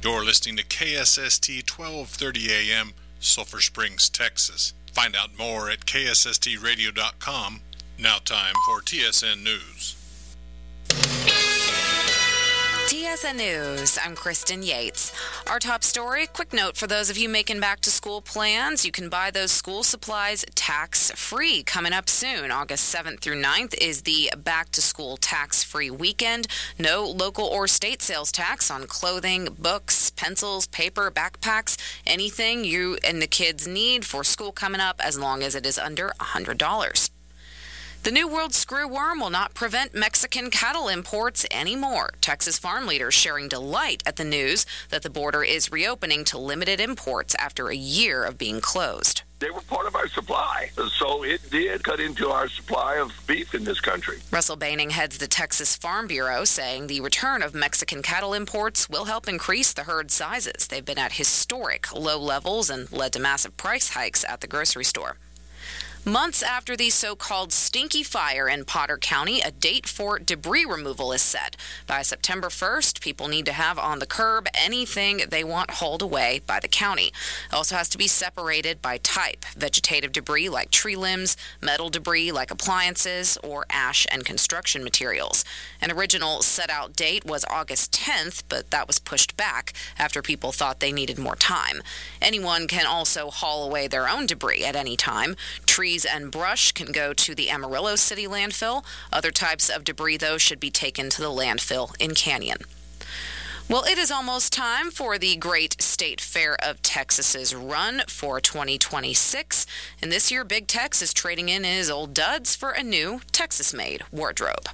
You're listening to KSST 1230 AM, Sulphur Springs, Texas. Find out more at ksstradio.com. Now time for TSN News. TSN News, I'm Kristen Yates. Our top story, quick note for those of you making back-to-school plans. You can buy those school supplies tax-free coming up soon. August 7th through 9th is the back-to-school tax-free weekend. No local or state sales tax on clothing, books, pencils, paper, backpacks, anything you and the kids need for school coming up as long as it is under $100. The New World screwworm will not prevent Mexican cattle imports anymore. Texas farm leaders sharing delight at the news that the border is reopening to limited imports after a year of being closed. They were part of our supply, so it did cut into our supply of beef in this country. Russell Baining heads the Texas Farm Bureau, saying the return of Mexican cattle imports will help increase the herd sizes. They've been at historic low levels and led to massive price hikes at the grocery store. Months after the so-called stinky fire in Potter County, a date for debris removal is set. By September 1st, people need to have on the curb anything they want hauled away by the county. It also has to be separated by type: vegetative debris like tree limbs, metal debris like appliances, or ash and construction materials. An original set-out date was August 10th, but that was pushed back after people thought they needed more time. Anyone can also haul away their own debris at any time. Trees and brush can go to the Amarillo City landfill. Other types of debris, though, should be taken to the landfill in Canyon. Well, it is almost time for the Great State Fair of Texas's run for 2026. And this year, Big Tex is trading in his old duds for a new Texas-made wardrobe.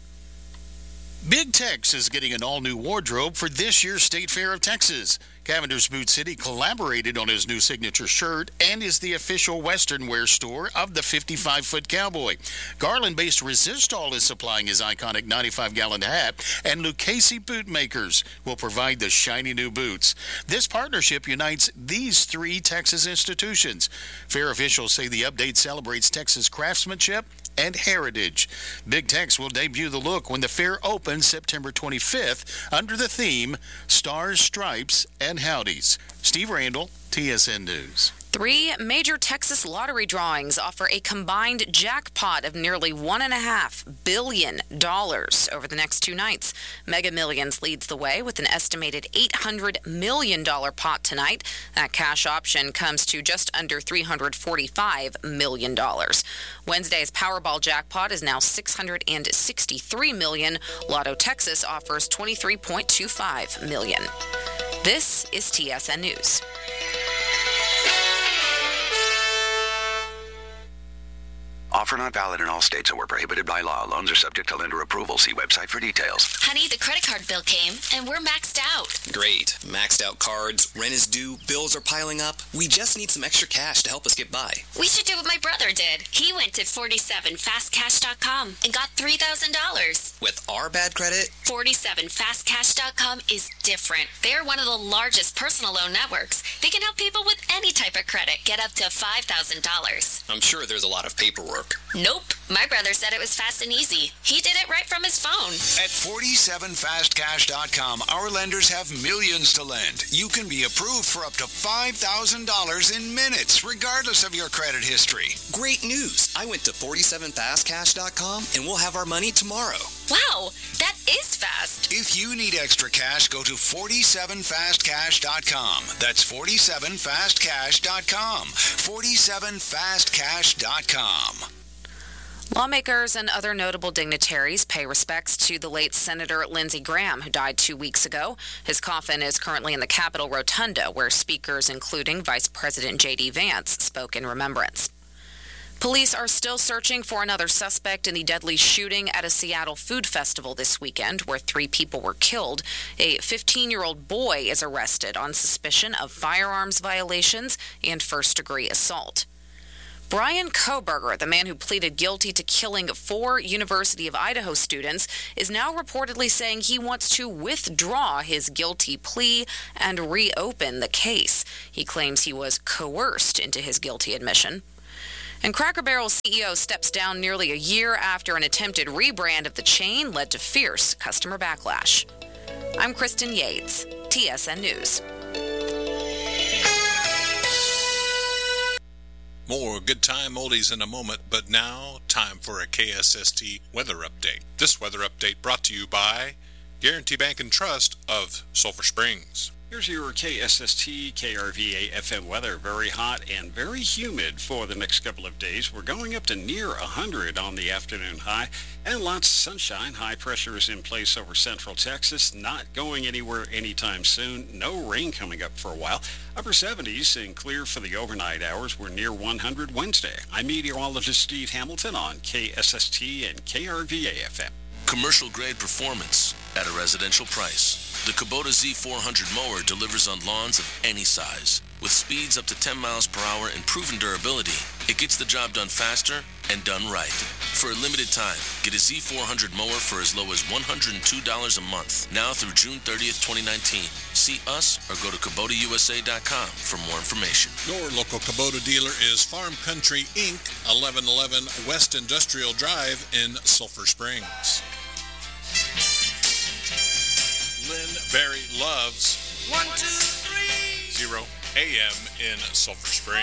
Big Tex is getting an all-new wardrobe for this year's State Fair of Texas. Cavender's Boot City collaborated on his new signature shirt and is the official Western wear store of the 55-foot cowboy. Garland-based Resistol is supplying his iconic 95-gallon hat, and Lucchese Bootmakers will provide the shiny new boots. This partnership unites these three Texas institutions. Fair officials say the update celebrates Texas craftsmanship and heritage. Big Tex will debut the look when the fair opens September 25th under the theme Stars, Stripes, and Howdies. Steve Randall, TSN News. 3 major Texas lottery drawings offer a combined jackpot of nearly $1.5 billion over the next 2 nights. Mega Millions leads the way with an estimated $800 million pot tonight. That cash option comes to just under $345 million. Wednesday's Powerball jackpot is now $663 million. Lotto Texas offers $23.25 million. This is TSN News. Offer not valid in all states or were prohibited by law. Loans are subject to lender approval. See website for details. Honey, the credit card bill came, and we're maxed out. Great. Maxed out cards, rent is due, bills are piling up. We just need some extra cash to help us get by. We should do what my brother did. He went to 47fastcash.com and got $3,000. With our bad credit? 47fastcash.com is different. They're one of the largest personal loan networks. They can help people with any type of credit get up to $5,000. I'm sure there's a lot of paperwork. Nope. My brother said it was fast and easy. He did it right from his phone. At 47fastcash.com, our lenders have millions to lend. You can be approved for up to $5,000 in minutes, regardless of your credit history. Great news. I went to 47fastcash.com and we'll have our money tomorrow. Wow, that is fast. If you need extra cash, go to 47fastcash.com. That's 47fastcash.com. 47fastcash.com. Lawmakers and other notable dignitaries pay respects to the late Senator Lindsey Graham, who died 2 weeks ago. His coffin is currently in the Capitol Rotunda, where speakers, including Vice President J.D. Vance, spoke in remembrance. Police are still searching for another suspect in the deadly shooting at a Seattle food festival this weekend, where 3 people were killed. A 15-year-old boy is arrested on suspicion of firearms violations and first-degree assault. Brian Kohberger, the man who pleaded guilty to killing 4 University of Idaho students, is now reportedly saying he wants to withdraw his guilty plea and reopen the case. He claims he was coerced into his guilty admission. And Cracker Barrel's CEO steps down nearly a year after an attempted rebrand of the chain led to fierce customer backlash. I'm Kristen Yates, TSN News. More good time oldies in a moment, but now time for a KSST weather update. This weather update brought to you by Guarantee Bank and Trust of Sulphur Springs. Here's your KSST KRVA FM weather. Very hot and very humid for the next couple of days. We're going up to near 100 on the afternoon high and lots of sunshine. High pressure is in place over central Texas, not going anywhere anytime soon. No rain coming up for a while. Upper 70s and clear for the overnight hours. We're near 100 Wednesday. I'm meteorologist Steve Hamilton on KSST and KRVA FM. Commercial grade performance at a residential price. The Kubota Z400 mower delivers on lawns of any size. With speeds up to 10 miles per hour and proven durability, it gets the job done faster and done right. For a limited time, get a Z400 mower for as low as $102 a month, now through June 30th, 2019. See us or go to KubotaUSA.com for more information. Your local Kubota dealer is Farm Country Inc., 1111 West Industrial Drive in Sulphur Springs. Lynn Berry loves 1, 2, 3 0 AM in Sulphur Springs.